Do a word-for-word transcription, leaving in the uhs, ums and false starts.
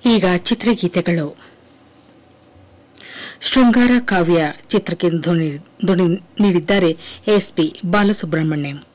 ಈಗ ಚಿತ್ರಗೀತೆಗಳು. ಶೃಂಗಾರ ಕಾವ್ಯ ಚಿತ್ರಕ್ಕೆ ಧ್ವನಿ ಧ್ವನಿ ನೀಡಿದ್ದಾರೆ ಎಸ್ ಪಿ ಬಾಲಸುಬ್ರಹ್ಮಣ್ಯಂ.